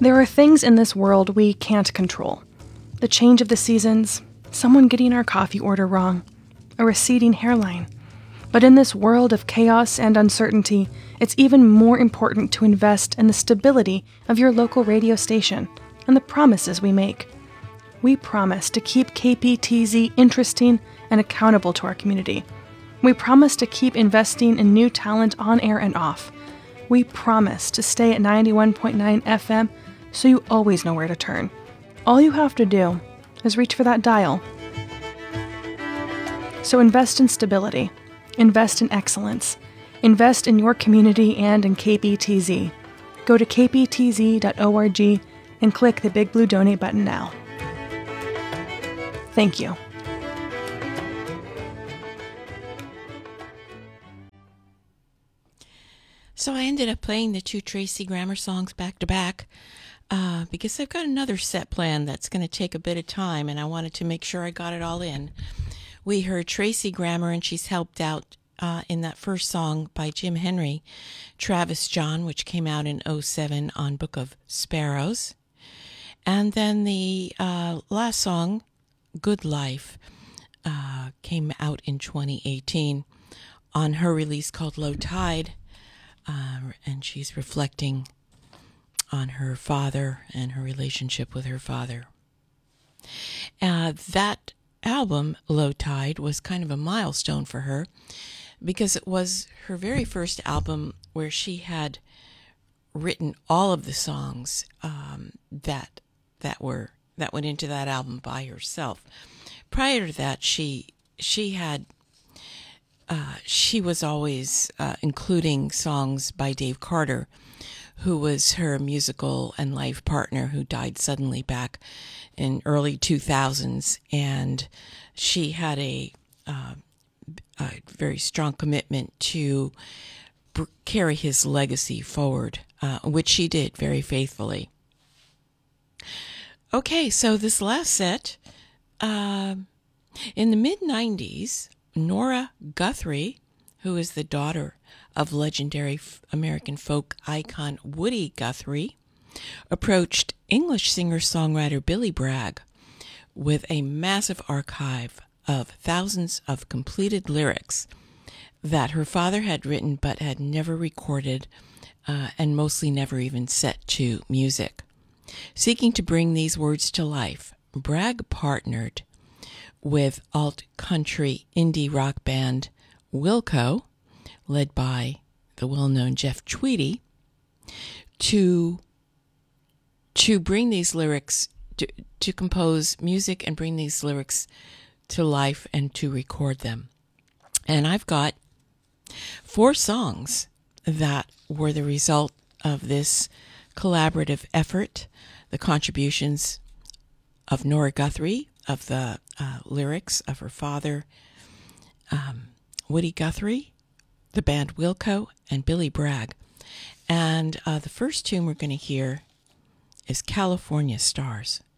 There are things in this world we can't control. The change of the seasons, someone getting our coffee order wrong, a receding hairline. But in this world of chaos and uncertainty, it's even more important to invest in the stability of your local radio station and the promises we make. We promise to keep KPTZ interesting and accountable to our community. We promise to keep investing in new talent on air and off. We promise to stay at 91.9 FM so you always know where to turn. All you have to do is reach for that dial. So invest in stability. Invest in excellence. Invest in your community and in KPTZ. Go to kptz.org and click the big blue donate button now. Thank you. So I ended up playing the two Tracy Grammer songs back to back because I've got another set planned that's going to take a bit of time, and I wanted to make sure I got it all in. We heard Tracy Grammer, and she's helped out in that first song by Jim Henry, Travis John, which came out in 2007 on Book of Sparrows. And then the last song, Good Life, came out in 2018 on her release called Low Tide, and she's reflecting on her father and her relationship with her father. That album, Low Tide, was kind of a milestone for her because it was her very first album where she had written all of the songs that went into that album by herself. Prior to that, she was always including songs by Dave Carter, who was her musical and life partner who died suddenly back in early 2000s, and she had a very strong commitment to carry his legacy forward, which she did very faithfully. Okay, so this last set, in the mid-90s, Nora Guthrie, who is the daughter of legendary American folk icon Woody Guthrie, approached English singer-songwriter Billy Bragg with a massive archive of thousands of completed lyrics that her father had written but had never recorded and mostly never even set to music. Seeking to bring these words to life, Bragg partnered with alt-country indie rock band Wilco, led by the well-known Jeff Tweedy, to bring these lyrics, to compose music and bring these lyrics to life and to record them. And I've got 4 songs that were the result of this collaborative effort, the contributions of Nora Guthrie, of the lyrics of her father, Woody Guthrie, the band Wilco, and Billy Bragg. And the first tune we're going to hear is California Stars.